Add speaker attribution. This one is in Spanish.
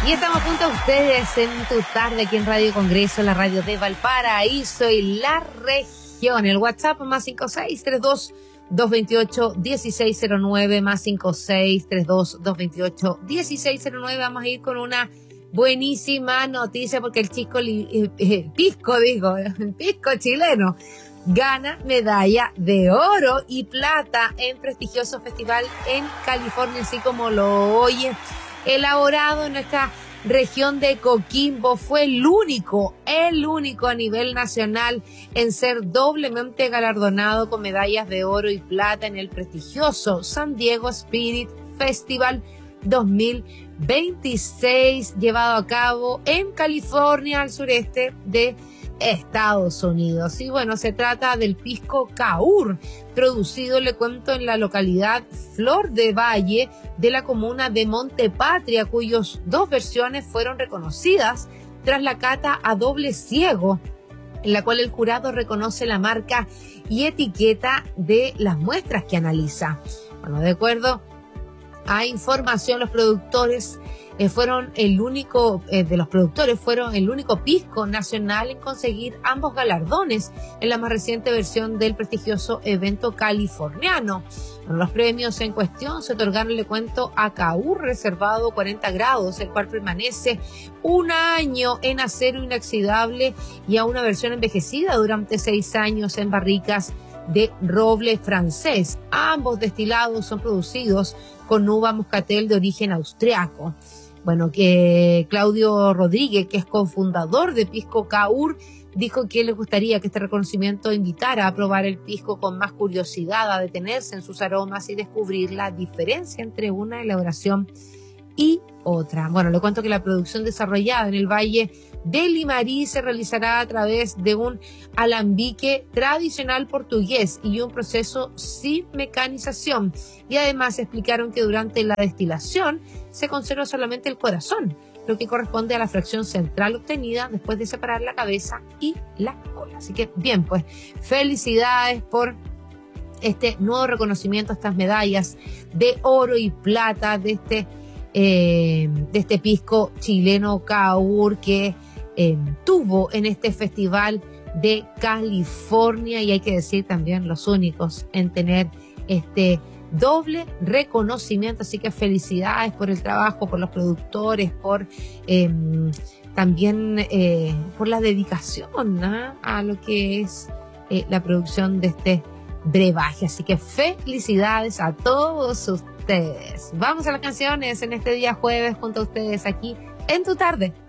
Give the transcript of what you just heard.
Speaker 1: Y estamos junto a ustedes en Tu Tarde aquí en Radio Congreso, la radio de Valparaíso y la región. El WhatsApp más 5632-228-1609 más 5632-228-1609. Vamos a ir con una buenísima noticia porque el pisco chileno gana medalla de oro y plata en prestigioso festival en California, así como lo oye. Elaborado en nuestra región de Coquimbo, fue el único a nivel nacional en ser doblemente galardonado con medallas de oro y plata en el prestigioso San Diego Spirit Festival 2026, llevado a cabo en California, al sureste de Estados Unidos. Y bueno, se trata del pisco Kaur, producido, le cuento, en la localidad Flor de Valle de la comuna de Montepatria, cuyos dos versiones fueron reconocidas tras la cata a doble ciego, en la cual el jurado reconoce la marca y etiqueta de las muestras que analiza. Bueno, de acuerdo a información, los productores fueron el único pisco nacional en conseguir ambos galardones en la más reciente versión del prestigioso evento californiano. Bueno, los premios en cuestión se otorgaron, le cuento, a Kaur reservado 40 grados, el cual permanece un año en acero inoxidable, y a una versión envejecida durante 6 años en barricas de roble francés. Ambos destilados son producidos con uva moscatel de origen austriaco. Bueno, que Claudio Rodríguez, que es cofundador de Pisco Kaur, dijo que le gustaría que este reconocimiento invitara a probar el pisco con más curiosidad, a detenerse en sus aromas y descubrir la diferencia entre una elaboración y otra. Bueno, le cuento que la producción desarrollada en el Valle de Limarí se realizará a través de un alambique tradicional portugués y un proceso sin mecanización. Y además explicaron que durante la destilación se conserva solamente el corazón, lo que corresponde a la fracción central obtenida después de separar la cabeza y la cola. Así que bien, pues felicidades por este nuevo reconocimiento, estas medallas de oro y plata de este pisco chileno Kaur que tuvo en este festival de California, y hay que decir también los únicos en tener este doble reconocimiento. Así que felicidades por el trabajo, por los productores, por también por la dedicación a lo que es la producción de este brebaje. Así que felicidades a todos ustedes. Vamos a las canciones en este día jueves junto a ustedes aquí en Tu Tarde